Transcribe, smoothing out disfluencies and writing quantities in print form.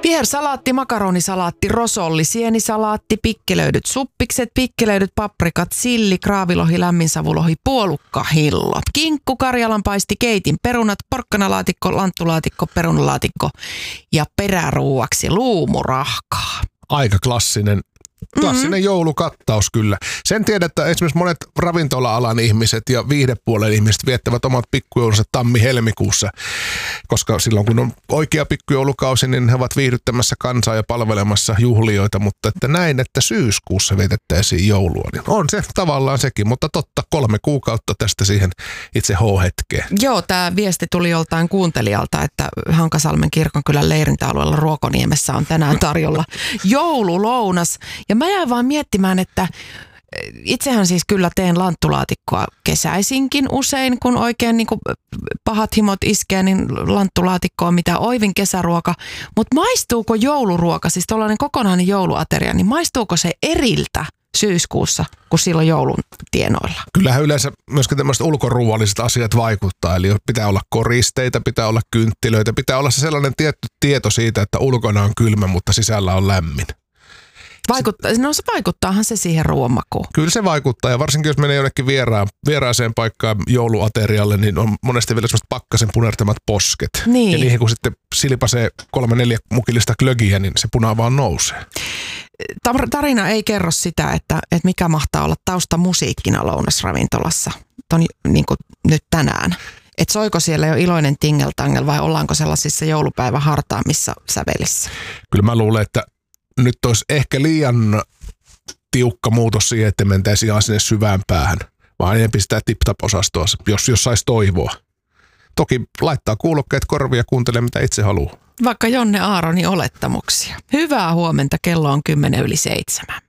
Vihersalaatti, makaronisalaatti, rosolli, sienisalaatti, pikkelöidyt suppikset, pikkelöidyt paprikat, silli, kraavilohi, lämminsavulohi, puolukkahillo, kinkku, karjalanpaisti, keitin, perunat, porkkanalaatikko, lanttulaatikko, perunalaatikko ja peräruuaksi luumurahkaa. Aika klassinen joulukattaus kyllä. Sen tiedät, että esimerkiksi monet ravintola-alan ihmiset ja viihdepuolen ihmiset viettävät omat pikkujoulunsa tammi-helmikuussa, koska silloin kun on oikea pikkujoulukausi, niin he ovat viihdyttämässä kansaa ja palvelemassa juhlioita, mutta että näin, että syyskuussa vietettäisiin joulua, niin on se tavallaan sekin, mutta totta 3 kuukautta tästä siihen itse H-hetkeen. Joo, tämä viesti tuli joltain kuuntelijalta, että Hankasalmen kirkonkylän leirintäalueella Ruokoniemessä on tänään tarjolla joululounas. Ja mä jäin vaan miettimään, että itsehän siis kyllä teen lanttulaatikkoa kesäisinkin usein, kun oikein niin kuin pahat himot iskee, niin lanttulaatikko on mitä oivin kesäruoka. Mutta maistuuko jouluruoka, siis tuollainen kokonainen jouluateria, niin maistuuko se eriltä syyskuussa, kun silloin joulun tienoilla? Kyllähän yleensä myöskin tämmöiset ulkoruualliset asiat vaikuttaa, eli pitää olla koristeita, pitää olla kynttilöitä, pitää olla se sellainen tietty tieto siitä, että ulkona on kylmä, mutta sisällä on lämmin. Se vaikuttaahan se siihen ruoan makuun. Kyllä se vaikuttaa, ja varsinkin jos menee jonnekin vieraaseen paikkaan jouluaterialle, niin on monesti vielä semmoiset pakkasen punertamat posket. Niin. Ja niihin kun sitten silpasee 3-4 mukillista glögiä, niin se puna vaan nousee. Tarina ei kerro sitä, että mikä mahtaa olla taustamusiikkina lounasravintolassa niin kuin nyt tänään. Että soiko siellä jo iloinen tingeltangel vai ollaanko sellaisissa joulupäivän hartaamissa sävelissä? Kyllä mä luulen, että nyt olisi ehkä liian tiukka muutos siihen, että mentäisiin ihan sinne syvään päähän, vaan enemmän sitä tip-tap-osastoa, jos saisi toivoa. Toki laittaa kuulokkeet korvia ja kuuntelee, mitä itse haluaa. Vaikka Jonne Aaronin olettamuksia. Hyvää huomenta, kello on 7:10.